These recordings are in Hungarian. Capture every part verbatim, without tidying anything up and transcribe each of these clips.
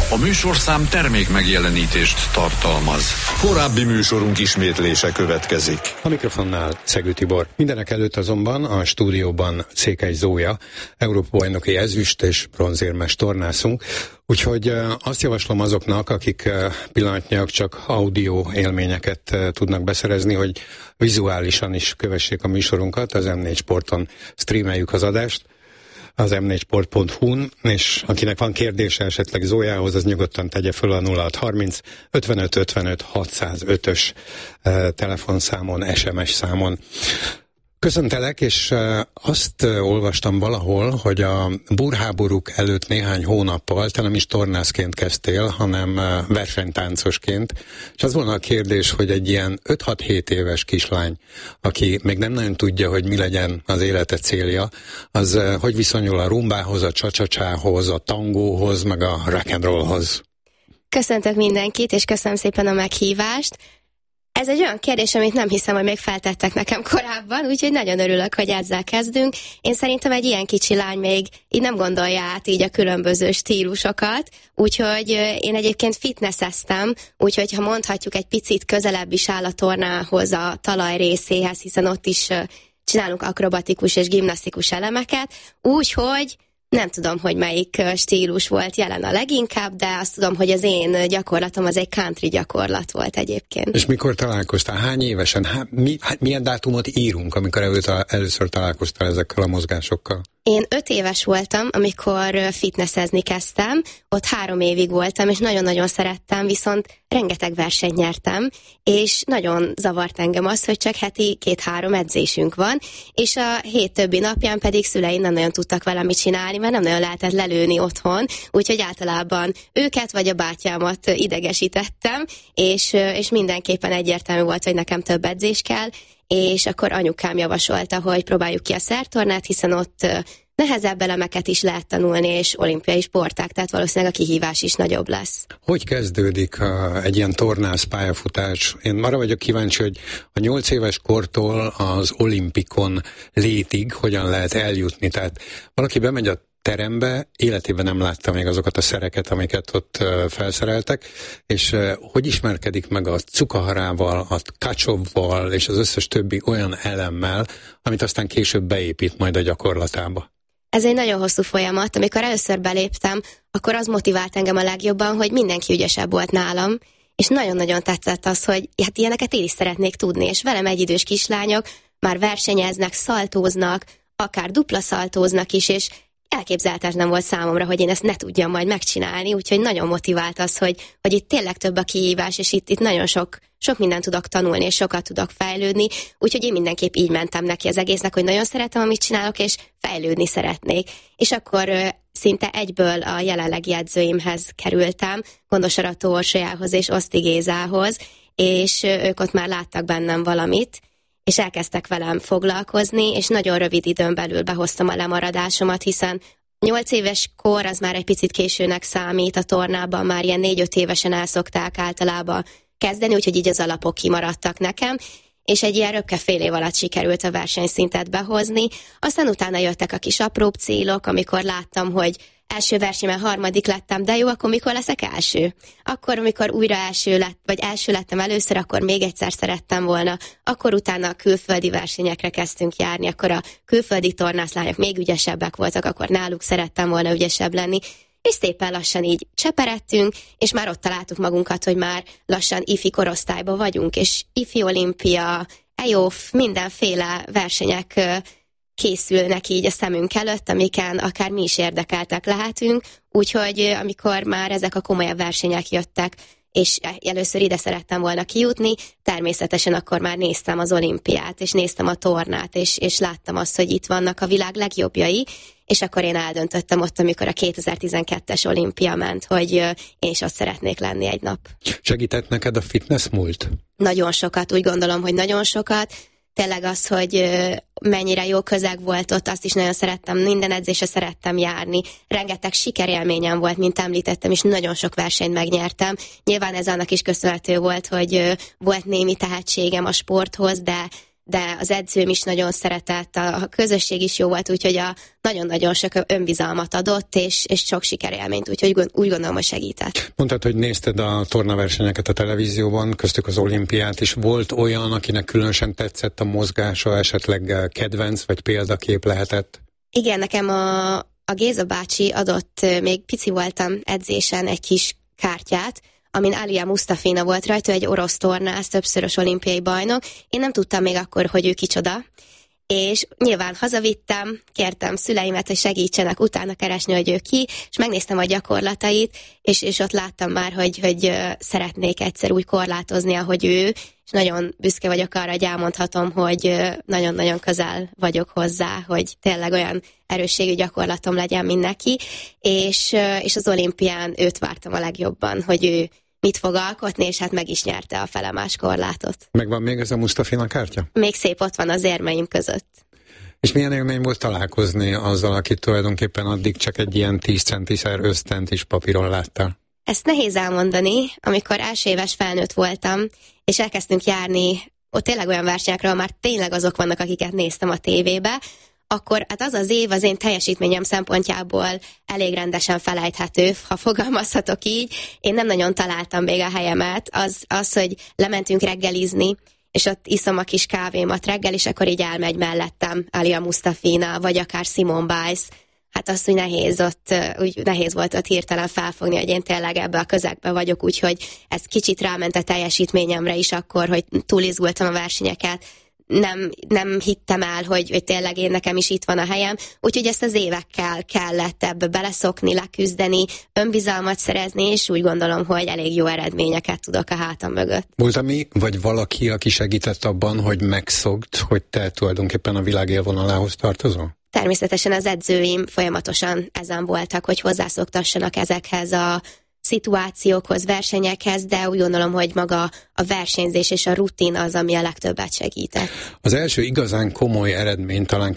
A műsorszám termék megjelenítést tartalmaz. Korábbi műsorunk ismétlése következik. A mikrofonnál Szegő Tibor. Mindenek előtt azonban a stúdióban Székely Zója, Európa-bajnoki ezüst és bronzérmes tornászunk. Úgyhogy azt javaslom azoknak, akik pillanatnyilag csak audio élményeket tudnak beszerezni, hogy vizuálisan is kövessék a műsorunkat. Az em négy Sporton streameljük az adást, az em négy sport pont hu-n, és akinek van kérdése esetleg Zójához, az nyugodtan tegye föl a nulla hat harminc ötvenöt ötvenöt hatszázötös telefonszámon, es em es számon. Köszöntelek, és azt olvastam valahol, hogy a burháborúk előtt néhány hónappal te nem is tornászként kezdtél, hanem versenytáncosként, és az volna a kérdés, hogy egy ilyen öt-hat-hét éves kislány, aki még nem nagyon tudja, hogy mi legyen az élete célja, az hogy viszonyul a rumbához, a csacsacsához, a tangóhoz, meg a rock and rollhoz? Köszöntök mindenkit, és köszönöm szépen a meghívást. Ez egy olyan kérdés, amit nem hiszem, hogy még feltettek nekem korábban, úgyhogy nagyon örülök, hogy ezzel kezdünk. Én szerintem egy ilyen kicsi lány még így nem gondolja át így a különböző stílusokat, úgyhogy én egyébként fitnesseztem, úgyhogy ha mondhatjuk, egy picit közelebb is áll a tornához, a talaj részéhez, hiszen ott is csinálunk akrobatikus és gimnasztikus elemeket, úgyhogy nem tudom, hogy melyik stílus volt jelen a leginkább, de azt tudom, hogy az én gyakorlatom az egy country gyakorlat volt egyébként. És mikor találkoztál? Hány évesen? Há, mi, hát milyen dátumot írunk, amikor előtt, először találkoztál ezekkel a mozgásokkal? Én öt éves voltam, amikor fitnessezni kezdtem, ott három évig voltam, és nagyon-nagyon szerettem, viszont rengeteg versenyt nyertem, és nagyon zavart engem az, hogy csak heti két-három edzésünk van, és a hét többi napján pedig szüleim nem nagyon tudtak velem mit csinálni, mert nem nagyon lehetett lelőni otthon, úgyhogy általában őket vagy a bátyámat idegesítettem, és, és mindenképpen egyértelmű volt, hogy nekem több edzés kell, és akkor anyukám javasolta, hogy próbáljuk ki a szertornát, hiszen ott nehezebb elemeket is lehet tanulni, és olimpiai sporták, tehát valószínűleg a kihívás is nagyobb lesz. Hogy kezdődik a, egy ilyen tornász pályafutás? Én arra vagyok kíváncsi, hogy a nyolc éves kortól az olimpikon létig hogyan lehet eljutni. Tehát valaki bemegy a terembe, életében nem látta még azokat a szereket, amiket ott uh, felszereltek, és uh, hogy ismerkedik meg a cukaharával, a kacsovval, és az összes többi olyan elemmel, amit aztán később beépít majd a gyakorlatába? Ez egy nagyon hosszú folyamat. Amikor először beléptem, akkor az motivált engem a legjobban, hogy mindenki ügyesebb volt nálam, és nagyon-nagyon tetszett az, hogy hát ilyeneket én is szeretnék tudni, és velem egyidős kislányok már versenyeznek, szaltóznak, akár dupla szaltóznak is, és elképzelhetetlen volt számomra, hogy én ezt ne tudjam majd megcsinálni, úgyhogy nagyon motivált az, hogy, hogy itt tényleg több a kihívás, és itt, itt nagyon sok, sok mindent tudok tanulni, és sokat tudok fejlődni, úgyhogy én mindenképp így mentem neki az egésznek, hogy nagyon szeretem, amit csinálok, és fejlődni szeretnék. És akkor ö, szinte egyből a jelenlegi edzőimhez kerültem, Gondos Arató Orsolyához és Oszti Gézához, és ö, ők ott már láttak bennem valamit, és elkezdtek velem foglalkozni, és nagyon rövid időn belül behoztam a lemaradásomat, hiszen nyolc éves kor az már egy picit későnek számít, a tornában már ilyen négy-öt évesen el szokták általában kezdeni, úgyhogy így az alapok kimaradtak nekem, és egy ilyen röpke fél év alatt sikerült a versenyszintet behozni, aztán utána jöttek a kis apróbb célok, amikor láttam, hogy első versenyen harmadik lettem, de jó, akkor mikor leszek első? Akkor, amikor újra első lett, vagy első lettem először, akkor még egyszer szerettem volna. Akkor utána a külföldi versenyekre kezdtünk járni, akkor a külföldi tornászlányok még ügyesebbek voltak, akkor náluk szerettem volna ügyesebb lenni. És szépen lassan így cseperedtünk, és már ott találtuk magunkat, hogy már lassan ifi korosztályban vagyunk, és ifi olimpia, e o ef, mindenféle versenyek készülnek így a szemünk előtt, amiken akár mi is érdekeltek lehetünk, úgyhogy amikor már ezek a komolyabb versenyek jöttek, és először ide szerettem volna kijutni, természetesen akkor már néztem az olimpiát, és néztem a tornát, és, és láttam azt, hogy itt vannak a világ legjobbjai, és akkor én eldöntöttem ott, amikor a kétezer-tizenkettes olimpia ment, hogy én is ott szeretnék lenni egy nap. Segített neked a fitness múlt? Nagyon sokat, úgy gondolom, hogy nagyon sokat. Tényleg az, hogy mennyire jó közeg volt ott, azt is nagyon szerettem, minden edzésre szerettem járni. Rengeteg sikerélményem volt, mint említettem, és nagyon sok versenyt megnyertem. Nyilván ez annak is köszönhető volt, hogy volt némi tehetségem a sporthoz, de de az edzőm is nagyon szeretett, a közösség is jó volt, úgyhogy a nagyon-nagyon sok önbizalmat adott, és, és sok sikerélményt, úgyhogy úgy gondolom, hogy segített. Mondtad, hogy nézted a tornaversenyeket a televízióban, köztük az olimpiát is. Volt olyan, akinek különösen tetszett a mozgása, esetleg kedvenc vagy példakép lehetett? Igen, nekem a, a Géza bácsi adott, még pici voltam edzésen, egy kis kártyát, amin Alia Mustafina volt rajta, egy orosz tornász, többszörös olimpiai bajnok. Én nem tudtam még akkor, hogy ő kicsoda. És nyilván hazavittem, kértem szüleimet, hogy segítsenek utána keresni, hogy ő ki, és megnéztem a gyakorlatait, és, és ott láttam már, hogy, hogy szeretnék egyszer úgy korlátozni, ahogy ő, és nagyon büszke vagyok arra, hogy elmondhatom, hogy nagyon-nagyon közel vagyok hozzá, hogy tényleg olyan erősségű gyakorlatom legyen, mint neki, és, és az olimpián őt vártam a legjobban, hogy ő mit fog alkotni, és hát meg is nyerte a felemás korlátot. Megvan még ez a Mustafina kártya? Még szép, ott van az érmeim között. És milyen élmény volt találkozni azzal, akit tulajdonképpen addig csak egy ilyen tíz centiszer ösztent is papíron láttál? Ezt nehéz elmondani, amikor első éves felnőtt voltam, és elkezdtünk járni ott tényleg olyan versenyekről, már tényleg azok vannak, akiket néztem a tévébe, akkor hát az az év az én teljesítményem szempontjából elég rendesen felejthető, ha fogalmazhatok így. Én nem nagyon találtam még a helyemet. Az, az, hogy lementünk reggelizni, és ott iszom a kis kávémat reggel, és akkor így elmegy mellettem Alia Mustafina, vagy akár Simone Biles. Hát azt, hogy nehéz, ott, úgy nehéz volt ott hirtelen felfogni, hogy én tényleg ebbe a közegbe vagyok, úgyhogy ez kicsit ráment a teljesítményemre is akkor, hogy túlizgultam a versenyeket. Nem, nem hittem el, hogy, hogy tényleg én nekem is itt van a helyem, úgyhogy ezt az évekkel kellett ebbe beleszokni, leküzdeni, önbizalmat szerezni, és úgy gondolom, hogy elég jó eredményeket tudok a hátam mögött. Volt ami, vagy valaki, aki segített abban, hogy megszokd, hogy te tulajdonképpen a világ élvonalához tartozol? Természetesen az edzőim folyamatosan ezen voltak, hogy hozzászoktassanak ezekhez a szituációkhoz, versenyekhez, de úgy gondolom, hogy maga a versenyzés és a rutin az, ami a legtöbbet segített. Az első igazán komoly eredmény talán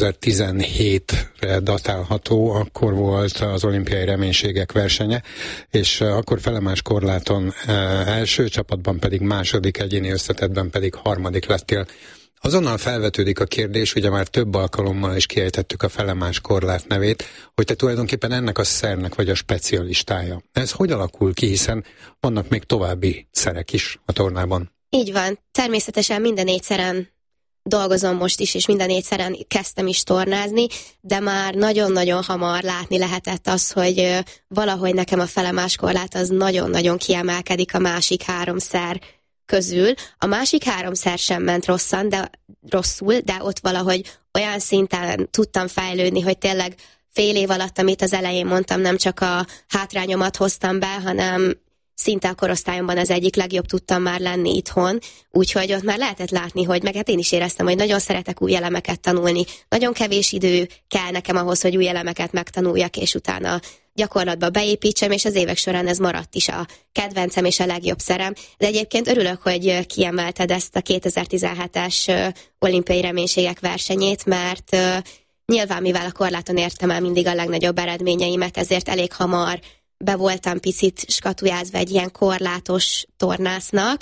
kétezer-tizenhétre datálható, akkor volt az olimpiai reménységek versenye, és akkor felemás korláton első csapatban pedig második, egyéni összetettben pedig harmadik lettél. Azonnal felvetődik a kérdés, ugye már több alkalommal is kiejtettük a felemás korlát nevét, hogy te tulajdonképpen ennek a szernek vagy a specialistája. Ez hogy alakul ki, hiszen vannak még további szerek is a tornában? Így van. Természetesen minden négy szeren dolgozom most is, és minden négy szeren kezdtem is tornázni, de már nagyon-nagyon hamar látni lehetett az, hogy valahogy nekem a felemás korlát az nagyon-nagyon kiemelkedik a másik három szer közül. A másik háromszer sem ment rosszan, de rosszul, de ott valahogy olyan szinten tudtam fejlődni, hogy tényleg fél év alatt, amit az elején mondtam, nem csak a hátrányomat hoztam be, hanem szinte a korosztályomban az egyik legjobb tudtam már lenni itthon, úgyhogy ott már lehetett látni, hogy meg hát én is éreztem, hogy nagyon szeretek új elemeket tanulni. Nagyon kevés idő kell nekem ahhoz, hogy új elemeket megtanuljak, és utána gyakorlatba beépítsem, és az évek során ez maradt is a kedvencem és a legjobb szerem. De egyébként örülök, hogy kiemelted ezt a kétezer-tizenhetes olimpiai reménységek versenyét, mert nyilván mivel a korláton értem el mindig a legnagyobb eredményeimet, ezért elég hamar be voltam picit skatujázva egy ilyen korlátos tornásznak,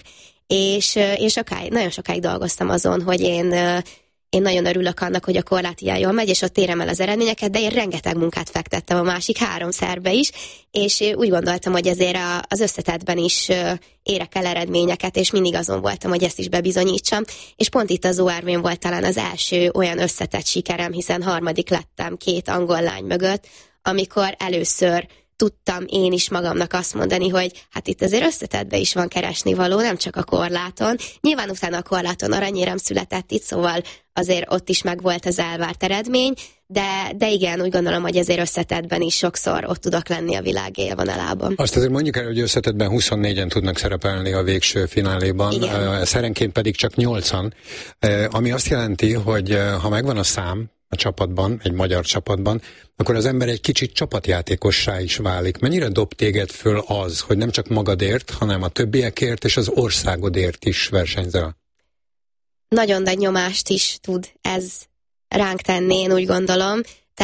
és én sokáig, nagyon sokáig dolgoztam azon, hogy én, én nagyon örülök annak, hogy a korlát ilyen jól megy, és ott érem el az eredményeket, de én rengeteg munkát fektettem a másik három szerbe is, és úgy gondoltam, hogy ezért az összetettben is érek el eredményeket, és mindig azon voltam, hogy ezt is bebizonyítsam, és pont itt az o er vén volt talán az első olyan összetett sikerem, hiszen harmadik lettem két angol lány mögött, amikor először tudtam én is magamnak azt mondani, hogy hát itt azért összetettbe is van keresnivaló, nem csak a korláton. Nyilván utána a korláton aranyérem született itt, szóval azért ott is megvolt az elvárt eredmény, de, de igen, úgy gondolom, hogy azért összetettben is sokszor ott tudok lenni a világ élvonalában. Azt azért mondjuk el, hogy összetettben huszonnégyen tudnak szerepelni a végső fináléban, igen. Szerenként pedig csak nyolcan, ami azt jelenti, hogy ha megvan a szám a csapatban, egy magyar csapatban, akkor az ember egy kicsit csapatjátékossá is válik. Mennyire dob téged föl az, hogy nem csak magadért, hanem a többiekért és az országodért is versenyzel? Nagyon nagy nyomást is tud ez ránk tenni, én úgy gondolom.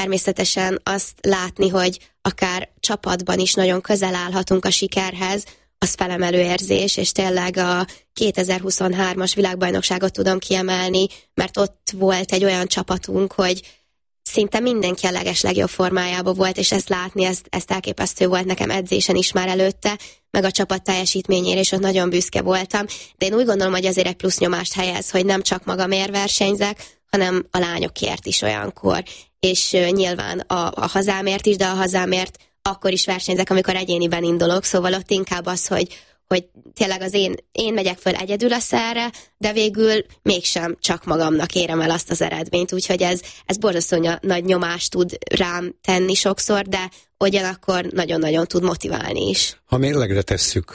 Természetesen azt látni, hogy akár csapatban is nagyon közel állhatunk a sikerhez, az felemelő érzés, és tényleg a kétezer-huszonhármas világbajnokságot tudom kiemelni, mert ott volt egy olyan csapatunk, hogy szinte mindenki a leges legjobb formájában volt, és ezt látni, ezt, ezt elképesztő volt nekem edzésen is már előtte, meg a csapat teljesítményére, és ott nagyon büszke voltam. De én úgy gondolom, hogy azért egy plusz nyomást helyez, hogy nem csak magamért versenyzek, hanem a lányokért is olyankor. És uh, nyilván a, a hazámért is, de a hazámért akkor is versenyzek, amikor egyéniben indulok, szóval ott inkább az, hogy, hogy tényleg az én, én megyek föl egyedül a szerre, de végül mégsem csak magamnak érem el azt az eredményt, úgyhogy ez, ez borzasztó nagy nyomást tud rám tenni sokszor, de ugyanakkor nagyon-nagyon tud motiválni is. Ha mérlegre tesszük